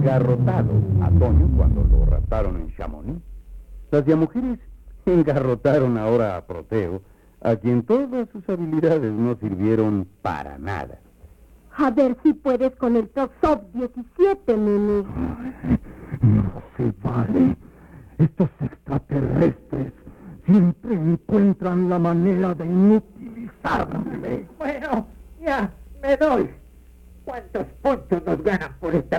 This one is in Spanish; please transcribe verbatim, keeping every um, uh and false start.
engarrotado a Toño cuando lo raptaron en Chamonix. Las mujeres engarrotaron ahora a Proteo, a quien todas sus habilidades no sirvieron para nada. A ver si puedes con el Toxop diecisiete, nene. No se vale. Estos extraterrestres siempre encuentran la manera de inutilizarme. Bueno, ya, me doy. ¿Cuántos puntos nos ganan por esta